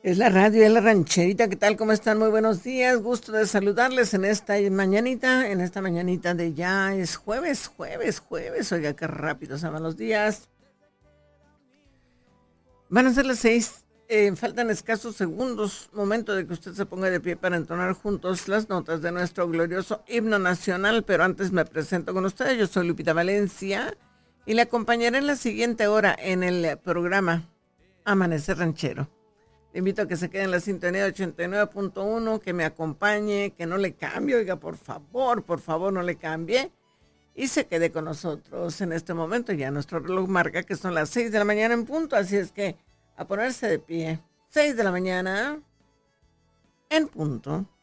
Es la radio, es la rancherita. ¿Qué tal? ¿Cómo están? Muy buenos días. Gusto de saludarles en esta mañanita de ya es jueves. Oiga, qué rápido se van los días. Van a ser las 6. Faltan escasos segundos. Momento de que usted se ponga de pie para entonar juntos las notas de nuestro glorioso himno nacional. Pero antes me presento con ustedes. Yo soy Lupita Valencia y le acompañaré en la siguiente hora en el programa Amanecer Ranchero. Le invito a que se quede en la sintonía de 89.1, que me acompañe, que no le cambie, oiga, por favor, no le cambie. Y se quede con nosotros en este momento. Ya nuestro reloj marca que son las 6 de la mañana en punto, así es que a ponerse de pie. 6 de la mañana en punto.